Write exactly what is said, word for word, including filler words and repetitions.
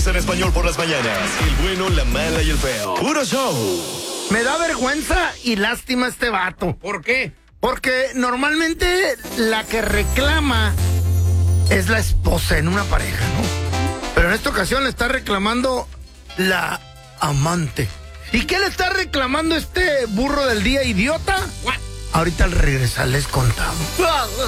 en español por las mañanas. El bueno, la mala y el feo. Puro show. Me da vergüenza y lástima este vato. ¿Por qué? Porque normalmente la que reclama es la esposa en una pareja, ¿no? Pero en esta ocasión le está reclamando la amante. ¿Y qué le está reclamando este burro del día, idiota? What? Ahorita al regresar les contamos.